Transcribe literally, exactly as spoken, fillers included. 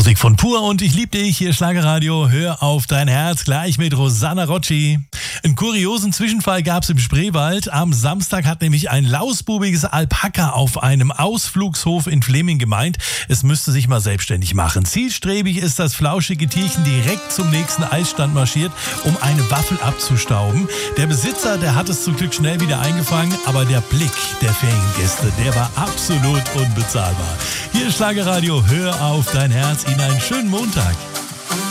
Musik von Pur und ich lieb dich, hier Schlagerradio, hör auf dein Herz, gleich mit Rosanna Rocci. Einen kuriosen Zwischenfall gab's im Spreewald. Am Samstag hat nämlich ein lausbubiges Alpaka auf einem Ausflugshof in Fleming gemeint, es müsste sich mal selbstständig machen. Zielstrebig ist das flauschige Tierchen direkt zum nächsten Eisstand marschiert, um eine Waffel abzustauben. Der Besitzer, der hat es zum Glück schnell wieder eingefangen, aber der Blick der Feriengäste, der war absolut unbezahlbar. Hier ist Schlagerradio, hör auf dein Herz, Ihnen einen schönen Montag.